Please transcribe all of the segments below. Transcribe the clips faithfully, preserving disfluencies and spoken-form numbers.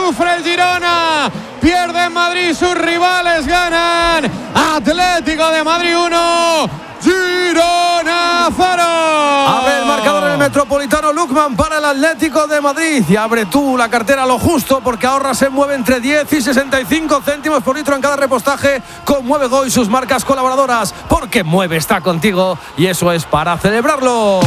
sufre el Girona, pierde en Madrid, sus rivales ganan. Atlético de Madrid uno, Girona cero. Abre el marcador en el Metropolitano Lukman para el Atlético de Madrid. Y abre tú la cartera lo justo, porque ahorra se mueve entre diez y sesenta y cinco céntimos por litro en cada repostaje con Mueve Go y sus marcas colaboradoras. Porque Mueve está contigo y eso es para celebrarlo.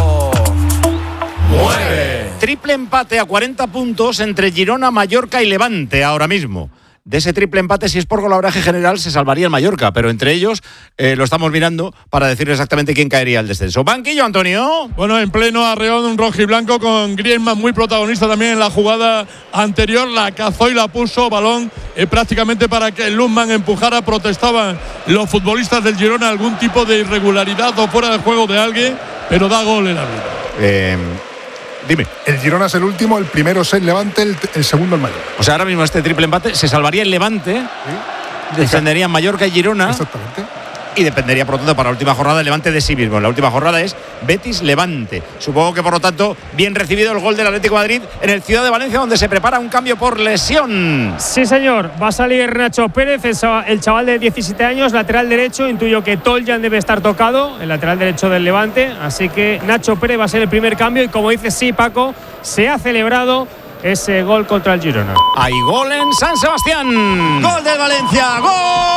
Mueve. Triple empate a cuarenta puntos entre Girona, Mallorca y Levante ahora mismo. De ese triple empate, si es por golaveraje general, se salvaría el Mallorca, pero entre ellos eh, lo estamos mirando para decir exactamente quién caería al descenso. Banquillo, Antonio. Bueno, en pleno arreón, un rojiblanco con Griezmann muy protagonista también en la jugada anterior. La cazó y la puso, balón eh, prácticamente para que Lukman empujara. Protestaban los futbolistas del Girona algún tipo de irregularidad o fuera de juego de alguien, pero da gol el árbitro. Eh... Dime. El Girona es el último, el primero es el Levante, el, el segundo el Mallorca. O sea, ahora mismo este triple empate se salvaría el Levante, ¿sí? Defenderían Mallorca y Girona. Exactamente. Y dependería, por lo tanto, para la última jornada el Levante de sí mismo. La última jornada es Betis-Levante. Supongo que, por lo tanto, bien recibido el gol del Atlético de Madrid en el Ciudad de Valencia, donde se prepara un cambio por lesión. Sí, señor. Va a salir Nacho Pérez, el chaval de diecisiete años, lateral derecho. Intuyo que Toljan debe estar tocado, el lateral derecho del Levante. Así que Nacho Pérez va a ser el primer cambio. Y como dice, sí, Paco, se ha celebrado ese gol contra el Girona. Hay gol en San Sebastián. Gol del Valencia. ¡Gol!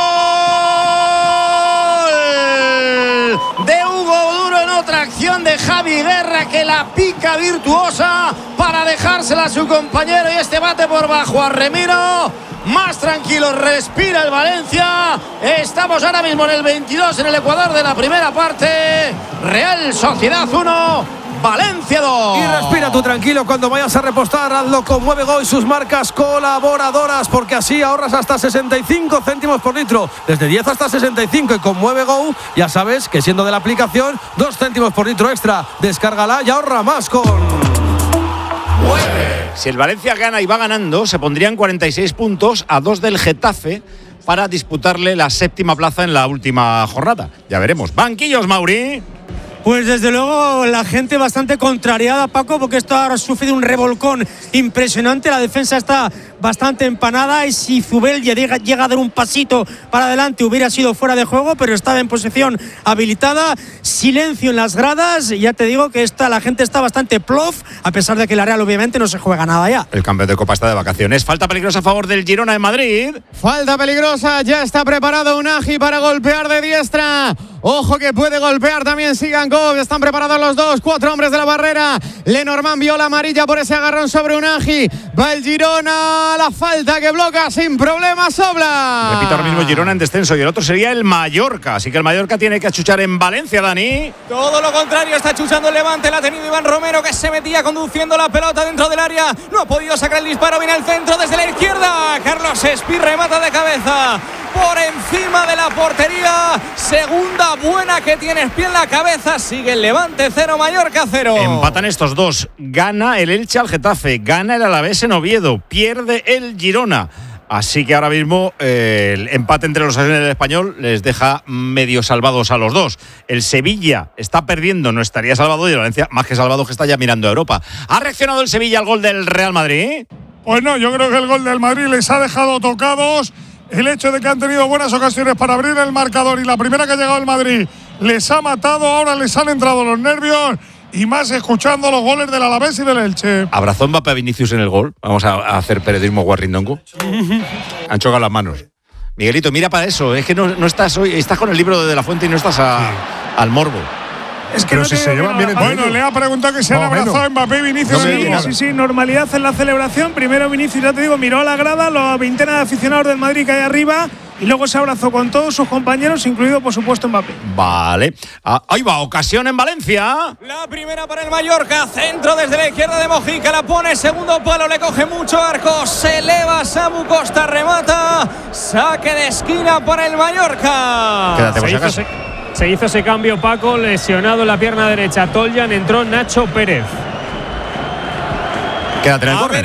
De Hugo Duro en otra acción de Javi Guerra, que la pica virtuosa para dejársela a su compañero, y este bate por bajo a Remiro. Más tranquilo respira el Valencia. Estamos ahora mismo en el veintidós en el Ecuador de la primera parte. Real Sociedad uno, Valencia dos. Y respira tú tranquilo cuando vayas a repostar. Hazlo con Mueve Go y sus marcas colaboradoras, porque así ahorras hasta sesenta y cinco céntimos por litro, desde diez hasta sesenta y cinco. Y con Mueve Go ya sabes que, siendo de la aplicación, dos céntimos por litro extra. Descárgala y ahorra más con Mueve. Si el Valencia gana y va ganando, se pondrían cuarenta y seis puntos a dos del Getafe para disputarle la séptima plaza en la última jornada. Ya veremos. Banquillos, Mauri. Pues desde luego la gente bastante contrariada, Paco, porque esto ha sufrido un revolcón impresionante. La defensa está bastante empanada y si Zubel llega, llega a dar un pasito para adelante hubiera sido fuera de juego, pero estaba en posesión habilitada. Silencio en las gradas y ya te digo que esta, la gente está bastante plof, a pesar de que la Real obviamente no se juega nada ya. El campeón de Copa está de vacaciones. Falta peligrosa a favor del Girona en Madrid. Falta peligrosa, ya está preparado Unagi para golpear de diestra. Ojo que puede golpear también Sigankov. Están preparados los dos, cuatro hombres de la barrera. Lenormand vio la amarilla por ese agarrón sobre Unagi. Va el Girona, la falta que bloca sin problemas, Sobla. Repito, ahora mismo Girona en descenso y el otro sería el Mallorca. Así que el Mallorca tiene que achuchar en Valencia, Dani. Todo lo contrario, está achuchando el Levante. La ha tenido Iván Romero, que se metía conduciendo la pelota dentro del área. No ha podido sacar el disparo. Viene al centro desde la izquierda. Carlos Espí remata de cabeza por encima de la portería. Segunda buena que tiene Espí en la cabeza. Sigue el Levante cero, Mallorca cero. Empatan estos dos. Gana el Elche al Getafe. Gana el Alavés en Oviedo. Pierde el Girona. Así que ahora mismo eh, el empate entre los dos en el Español les deja medio salvados a los dos. El Sevilla está perdiendo, no estaría salvado, y el Valencia más que salvado, que está ya mirando a Europa. ¿Ha reaccionado el Sevilla al gol del Real Madrid? Pues no, yo creo que el gol del Madrid les ha dejado tocados. El hecho de que han tenido buenas ocasiones para abrir el marcador y la primera que ha llegado el Madrid les ha matado, ahora les han entrado los nervios. Y más escuchando los goles del Alavés y del Elche. ¿Abrazó Mbappé a Vinicius en el gol? Vamos a, a hacer periodismo guarrindongo. Han chocado las manos. Miguelito, mira para eso. Es que no, no estás hoy, estás con el libro de De la Fuente y no estás a, sí. al morbo. Es que no si se llevan bien. Bueno, le ha preguntado que se han abrazado a Mbappé y Vinicius. No sí, sí, sí, normalidad en la celebración. Primero Vinicius, ya te digo, miró a la grada, la veintena de aficionados del Madrid que hay arriba, y luego se abrazó con todos sus compañeros, incluido por supuesto Mbappé. Vale. Ah, ahí va, ocasión en Valencia. La primera para el Mallorca, centro desde la izquierda de Mojica, la pone, segundo palo, le coge mucho arco, se eleva Samu Costa, remata, saque de esquina para el Mallorca. Quédate por si acaso. Se, se hizo ese cambio, Paco, lesionado en la pierna derecha Toljan, entró Nacho Pérez. Quédate en el córner.